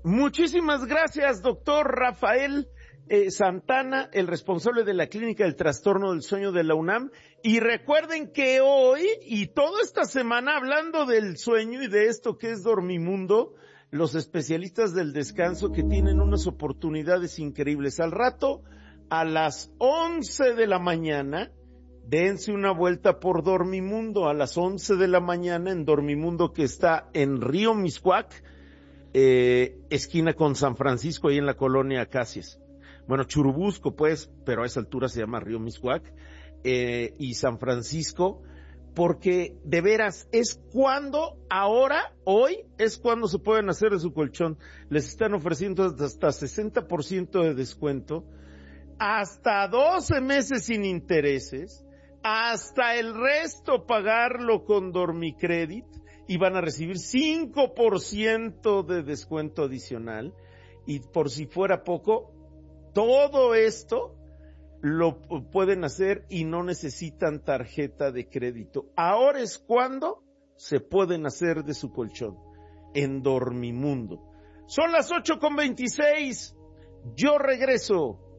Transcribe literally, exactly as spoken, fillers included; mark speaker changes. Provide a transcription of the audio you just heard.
Speaker 1: Muchísimas gracias, doctor Rafael eh, Santana, el responsable de la Clínica del Trastorno del Sueño de la UNAM. Y recuerden que hoy y toda esta semana, hablando del sueño y de esto que es Dormimundo, los especialistas del descanso que tienen unas oportunidades increíbles. Al rato, a las once de la mañana, dense una vuelta por Dormimundo, a las once de la mañana en Dormimundo, que está en Río Miscuac, eh, esquina con San Francisco, ahí en la colonia Acacias. Bueno, Churubusco, pues, pero a esa altura se llama Río Miscuac, eh, y San Francisco, porque de veras es cuando, ahora, hoy, es cuando se pueden hacer de su colchón. Les están ofreciendo hasta sesenta por ciento de descuento, hasta doce meses sin intereses, hasta el resto pagarlo con Dormicredit, y van a recibir cinco por ciento de descuento adicional. Y por si fuera poco, todo esto lo pueden hacer y no necesitan tarjeta de crédito. Ahora es cuando se pueden hacer de su colchón, en Dormimundo. Son las ocho con veintiséis. Yo regreso.